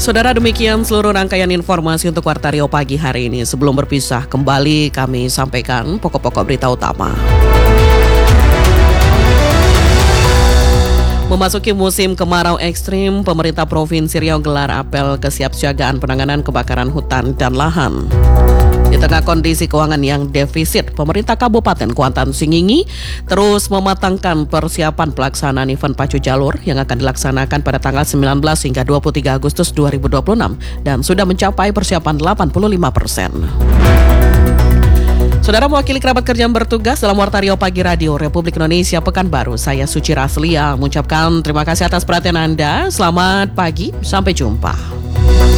Saudara, demikian seluruh rangkaian informasi untuk Warta Riau pagi hari ini. Sebelum berpisah, kembali kami sampaikan pokok-pokok berita utama. Memasuki musim kemarau ekstrim, pemerintah Provinsi Riau gelar apel kesiapsiagaan penanganan kebakaran hutan dan lahan. Di tengah kondisi keuangan yang defisit, pemerintah Kabupaten Kuantan Singingi terus mematangkan persiapan pelaksanaan event Pacu Jalur yang akan dilaksanakan pada tanggal 19 hingga 23 Agustus 2026 dan sudah mencapai persiapan 85%. Saudara, mewakili kerabat kerja yang bertugas dalam Warta Riau Pagi Radio Republik Indonesia Pekanbaru, saya Suci Raslia mengucapkan terima kasih atas perhatian Anda. Selamat pagi, sampai jumpa.